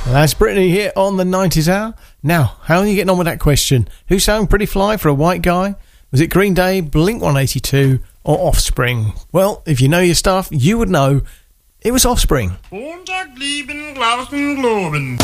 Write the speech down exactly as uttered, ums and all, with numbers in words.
That's Brittany here on the nineties Hour. Now, how are you getting on with that question? Who sang Pretty Fly for a White Guy? Was it Green Day, Blink one eighty-two, or Offspring? Well, if you know your stuff, you would know it was Offspring.